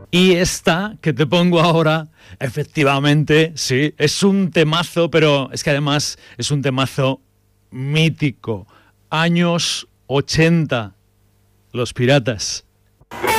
Y esta que te pongo ahora, efectivamente, sí, es un temazo, pero es que además es un temazo mítico. Años 80, Los Piratas.